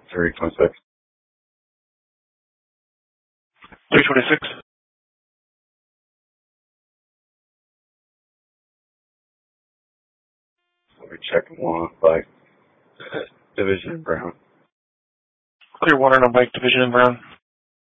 326. 326. We're checking 105. Division Brown. Clear 1 on Bike Division in Brown.